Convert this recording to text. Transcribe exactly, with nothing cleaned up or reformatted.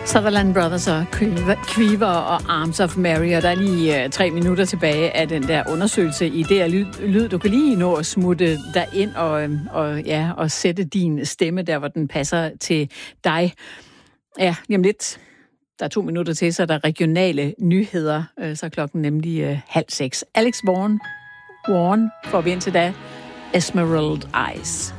Sutherland Brothers og Quiver og Arms of Mary, og der er lige uh, tre minutter tilbage af den der undersøgelse i det her lyd, lyd. Du kan lige nå at smutte dig ind og, og, ja, og sætte din stemme der, hvor den passer til dig. Ja, lige om lidt. Der er to minutter til, så er der regionale nyheder, uh, så er klokken nemlig uh, halv seks. Alex Warren, Warren får vi ind til da. Emerald Eyes.